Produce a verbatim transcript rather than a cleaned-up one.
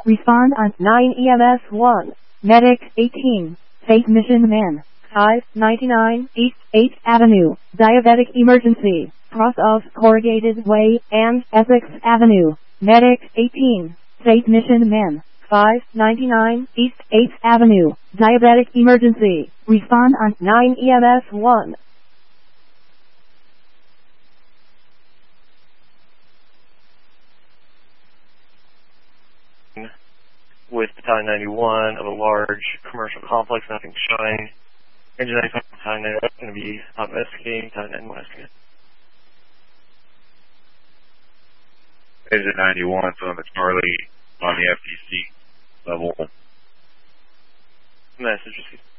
Respond on nine E M S one. Medic eighteen. Fate Mission Man. five ninety-nine East eighth Avenue. Diabetic emergency. Cross of Corrugated Way and Essex Avenue. Medic eighteen. Fate Mission Man. five ninety-nine East eighth Avenue. Diabetic emergency. Respond on nine E M S one. With Battalion ninety-one of a large commercial complex, nothing showing. Engine ninety-five, Battalion ninety-one is going to be out investigating, Battalion ninety-one is going to. Engine ninety-one, so on the Charlie on the F T C level. Message received.